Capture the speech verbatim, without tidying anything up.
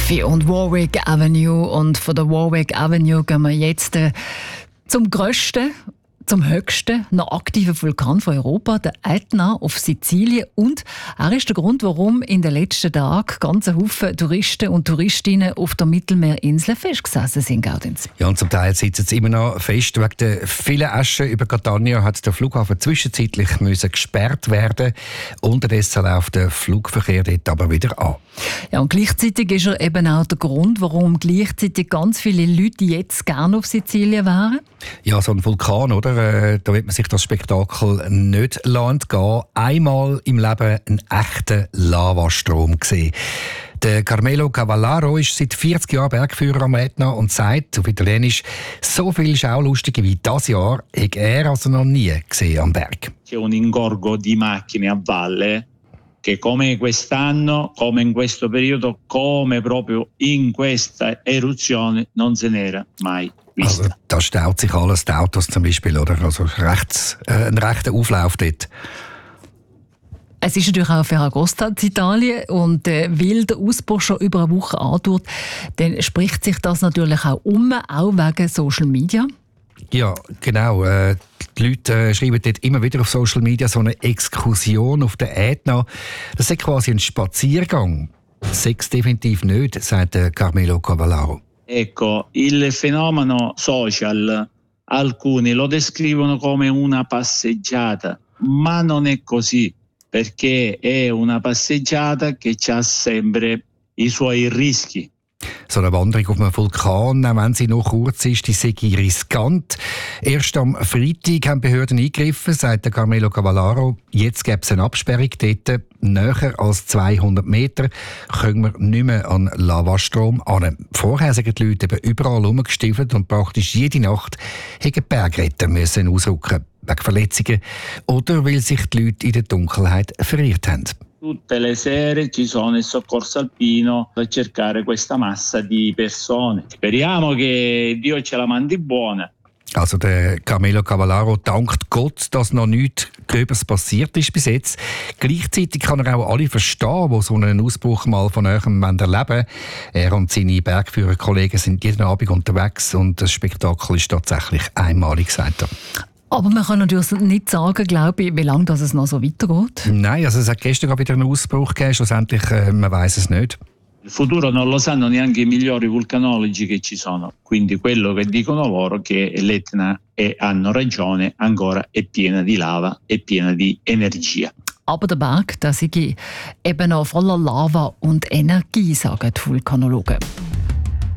Amalfi und Warwick Avenue. Und von der Warwick Avenue gehen wir jetzt äh, zum grössten, zum höchsten noch aktiven Vulkan von Europa, der Ätna auf Sizilien. Und er ist der Grund, warum in den letzten Tagen ganze Haufen Touristen und Touristinnen auf der Mittelmeerinsel festgesessen sind, Gaudenz. Ja, und zum Teil sitzen sie immer noch fest. Wegen der vielen Asche über Catania hat der Flughafen zwischenzeitlich müssen gesperrt werden. Unterdessen läuft der Flugverkehr dort aber wieder an. Ja, und gleichzeitig ist er eben auch der Grund, warum gleichzeitig ganz viele Leute jetzt gerne auf Sizilien wären. Ja, so ein Vulkan, oder? Äh, da wird man sich das Spektakel nicht entgehen. Einmal im Leben einen echten Lavastrom sehen. Der Carmelo Cavallaro ist seit vierzig Jahren Bergführer am Ätna und sagt auf Italienisch, so viele Schaulustige wie dieses Jahr hat er also noch nie gesehen am Berg. C'è un ingorgo di macchine a valle che come quest'anno, come in questo periodo, come proprio in questa eruzione non se n'era mai vista. Also, da staut sich alles, die Autos zum Beispiel, oder? Also rechts, äh, ein rechter Auflauf dort. Es ist natürlich auch Ferragosta in Italien und äh, weil der Ausbruch schon über eine Woche andauert, dann spricht sich das natürlich auch um, auch wegen Social Media. Ja, genau. Äh, die Leute äh, schreiben dort immer wieder auf Social Media so eine Exkursion auf der Ätna. Das ist quasi ein Spaziergang. Das ist definitiv nicht, sagt Carmelo Cavallaro. Ecco, il fenomeno social, alcuni lo descrivono come una passeggiata, ma non è così, perché è una passeggiata che ha sempre i suoi rischi. So eine Wanderung auf einem Vulkan, auch wenn sie noch kurz ist, die sei riskant. Erst am Freitag haben Behörden eingegriffen, sagt der Carmelo Cavallaro. Jetzt gäbe es eine Absperrung dort. Näher als zweihundert Meter können wir nicht mehr an Lavastrom an. Vorher sind die Leute eben überall rumgestiefelt und praktisch jede Nacht hätten Bergretter müssen ausrücken, wegen Verletzungen oder weil sich die Leute in der Dunkelheit verirrt haben. Tutte le sere ci sono il soccorso alpino per cercare questa massa di persone. Speriamo che Dio ce la mandi buona. Also der Carmelo Cavallaro dankt Gott, dass noch nichts Gröbers passiert ist bis jetzt. Gleichzeitig kann er auch alle verstehen, die so einen Ausbruch mal von Näherem erleben wollen. Er und seine Bergführerkollegen sind jeden Abend unterwegs und das Spektakel ist tatsächlich einmalig, sagt er. Aber man kann natürlich nicht sagen, glaube ich, wie lange das es noch so weitergeht. Nein, also es hat gestern wieder einen Ausbruch gegeben. Schlussendlich, äh, man weiss es nicht. Il futuro non lo sanno neanche i migliori vulcanologi che ci sono. Quindi quello che dicono loro che l'Etna, e hanno ragione, ancora è piena di lava, è piena di energia. Aber der Berg, der sei eben noch voller Lava und Energie, sagen die Vulkanologen.